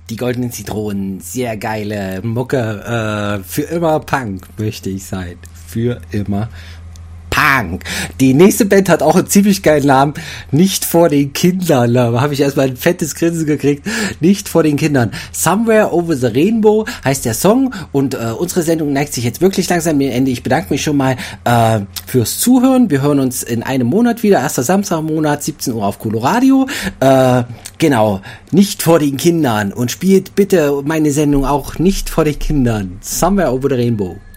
Die Goldenen Zitronen, sehr geile Mucke, für immer Punk möchte ich sein. Für immer Punk. Die nächste Band hat auch einen ziemlich geilen Namen. Nicht vor den Kindern. Da habe ich erstmal ein fettes Grinsen gekriegt. Nicht vor den Kindern. Somewhere Over the Rainbow heißt der Song. Und unsere Sendung neigt sich jetzt wirklich langsam dem Ende. Ich bedanke mich schon mal fürs Zuhören. Wir hören uns in einem Monat wieder. Erster Samstag im Monat, 17 Uhr auf Coloradio. Genau. Nicht vor den Kindern. Und spielt bitte meine Sendung auch nicht vor den Kindern. Somewhere Over the Rainbow.